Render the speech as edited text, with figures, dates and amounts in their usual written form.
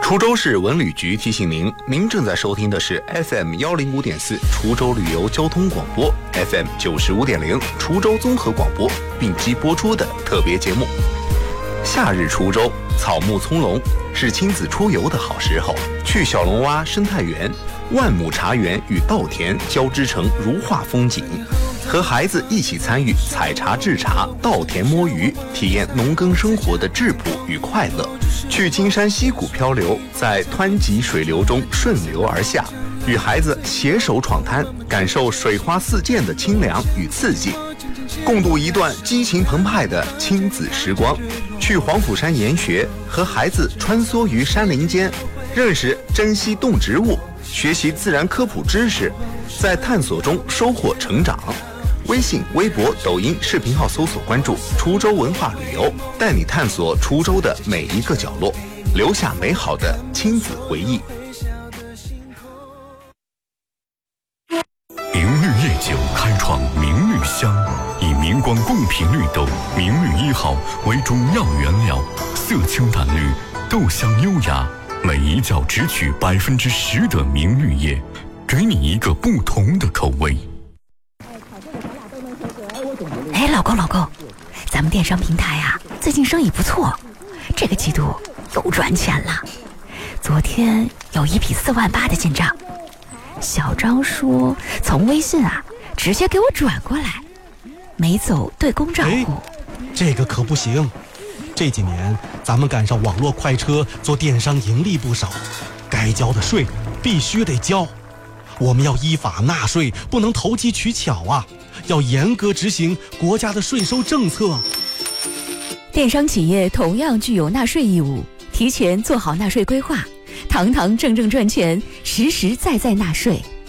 滁州市文旅局提醒您，您正在收听的是 FM 105.4滁州旅游交通广播 ，FM 95.0滁州综合广播并机播出的特别节目。夏日滁州草木葱茏，是亲子出游的好时候。去小龙洼生态园、万亩茶园与稻田交织成如画风景，和孩子一起参与采茶制茶、稻田摸鱼，体验农耕生活的质朴与快乐。去金山溪谷漂流，在湍急水流中顺流而下，与孩子携手闯滩，感受水花四溅的清凉与刺激，共度一段激情澎湃的亲子时光。去黄甫山研学，和孩子穿梭于山林间，认识珍稀动植物，学习自然科普知识，在探索中收获成长。微信、微博、抖音视频号搜索关注滁州文化旅游，带你探索滁州的每一个角落，留下美好的亲子回忆。 明绿夜酒开创明绿香，以明光贡品绿豆明绿1号为主要原料，色清淡绿，豆香优雅，每一窖只取10%的明绿叶，给你一个不同的口味。 哎，老公，咱们电商平台啊，最近生意不错，这个季度又赚钱了。昨天有一笔4万8的进账，小张说从微信啊直接给我转过来，没走对公账户。 这个可不行，这几年咱们赶上网络快车，做电商盈利不少，该交的税必须得交。我们要依法纳税，不能投机取巧啊，要严格执行国家的税收政策。 电商企业同样具有纳税义务，提前做好纳税规划，堂堂正正赚钱，实实在在纳税。